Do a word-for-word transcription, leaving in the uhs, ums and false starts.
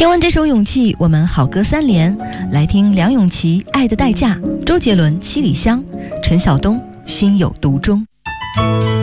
听完这首《勇气》，我们好歌三连，来听梁咏琪《爱的代价》，周杰伦《七里香》，陈晓东《心有独钟》。